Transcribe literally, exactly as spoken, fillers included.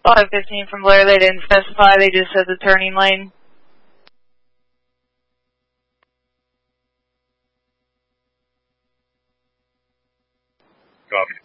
five fifteen from Blair, they didn't specify, they just said the turning lane. Copy.